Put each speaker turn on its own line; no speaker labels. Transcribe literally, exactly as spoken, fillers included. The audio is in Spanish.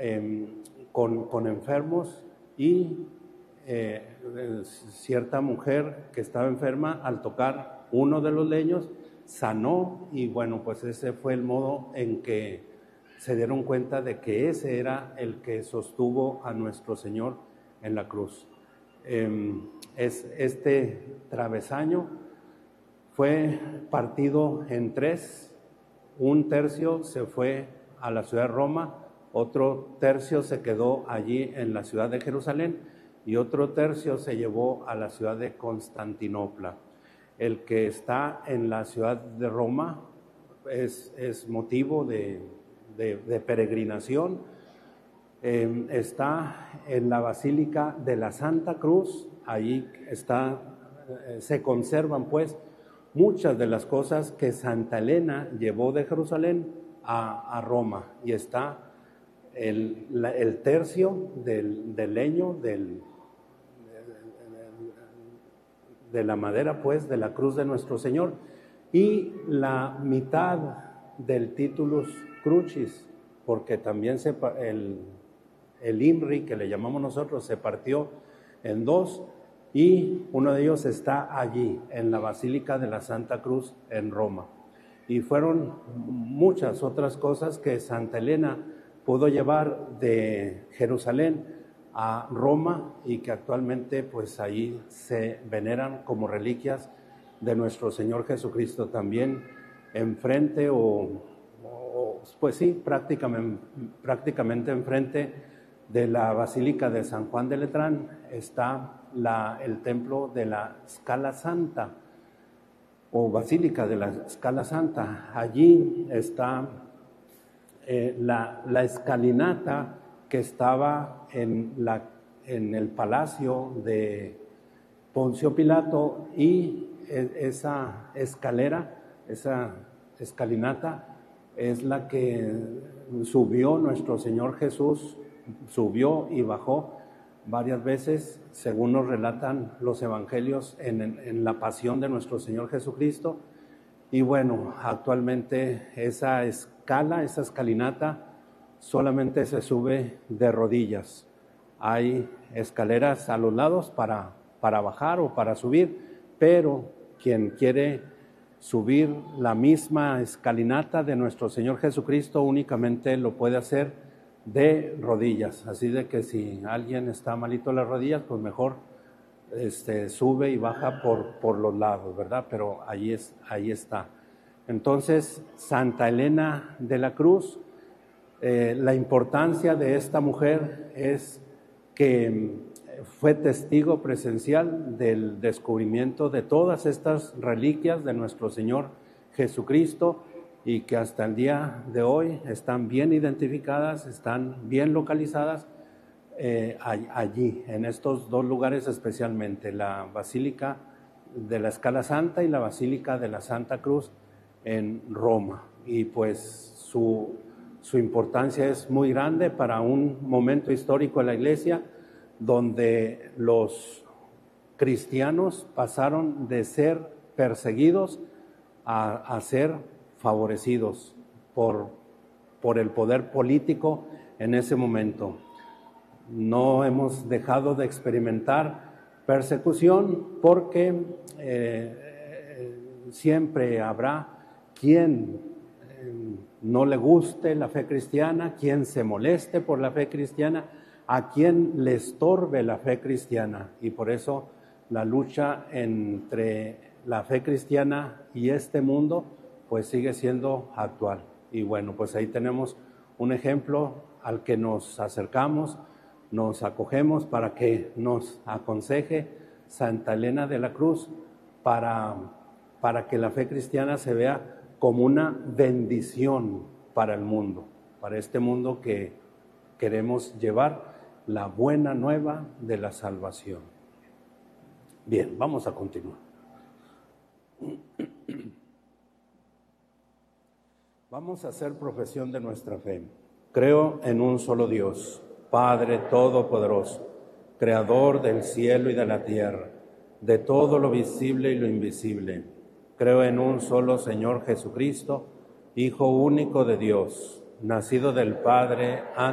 eh, con, con enfermos y eh, cierta mujer que estaba enferma, al tocar uno de los leños, sanó, y bueno, pues ese fue el modo en que se dieron cuenta de que ese era el que sostuvo a nuestro Señor en la cruz. Eh, es, este travesaño fue partido en tres. Un tercio se fue a la ciudad de Roma, otro tercio se quedó allí en la ciudad de Jerusalén y otro tercio se llevó a la ciudad de Constantinopla. El que está en la ciudad de Roma es, es motivo de, de, de peregrinación. Eh, está en la Basílica de la Santa Cruz. Allí está, eh, se conservan pues muchas de las cosas que Santa Elena llevó de Jerusalén a, a Roma, y está el, la, el tercio del, del leño, del, de la madera pues de la cruz de nuestro Señor, y la mitad del titulus crucis, porque también se, el, el I M R I, que le llamamos nosotros, se partió en dos, y uno de ellos está allí, en la Basílica de la Santa Cruz en Roma. Y fueron muchas otras cosas que Santa Elena pudo llevar de Jerusalén a Roma y que actualmente pues ahí se veneran como reliquias de nuestro Señor Jesucristo. También enfrente o, o pues sí, prácticamente, prácticamente enfrente de la Basílica de San Juan de Letrán está la, el templo de la Scala Santa o Basílica de la Scala Santa. Allí está eh, la, la escalinata que estaba en, la, en el palacio de Poncio Pilato, y esa escalera, esa escalinata es la que subió nuestro Señor Jesús, subió y bajó varias veces, según nos relatan los evangelios, en, en la pasión de nuestro Señor Jesucristo. Y bueno, actualmente esa escala, esa escalinata, solamente se sube de rodillas. Hay escaleras a los lados para, para bajar o para subir, pero quien quiere subir la misma escalinata de nuestro Señor Jesucristo únicamente lo puede hacer de rodillas. Así de que si alguien está malito en las rodillas, pues mejor este, sube y baja por, por los lados, ¿verdad? Pero ahí, es, ahí está. Entonces, Santa Elena de la Cruz, eh, la importancia de esta mujer es que fue testigo presencial del descubrimiento de todas estas reliquias de nuestro Señor Jesucristo, y que hasta el día de hoy están bien identificadas, están bien localizadas eh, allí, en estos dos lugares especialmente, la Basílica de la Scala Santa y la Basílica de la Santa Cruz en Roma. Y pues su, su importancia es muy grande para un momento histórico de la Iglesia, donde los cristianos pasaron de ser perseguidos a, a ser favorecidos por, por el poder político en ese momento. No hemos dejado de experimentar persecución porque eh, siempre habrá quien eh, no le guste la fe cristiana, quien se moleste por la fe cristiana, a quien le estorbe la fe cristiana, y por eso la lucha entre la fe cristiana y este mundo pues sigue siendo actual. Y bueno, pues ahí tenemos un ejemplo al que nos acercamos, nos acogemos para que nos aconseje Santa Elena de la Cruz, para, para que la fe cristiana se vea como una bendición para el mundo, para este mundo que queremos llevar la buena nueva de la salvación. Bien, vamos a continuar. Vamos a hacer profesión de nuestra fe. Creo en un solo Dios, Padre Todopoderoso, Creador del cielo y de la tierra, de todo lo visible y lo invisible. Creo en un solo Señor Jesucristo, Hijo único de Dios, nacido del Padre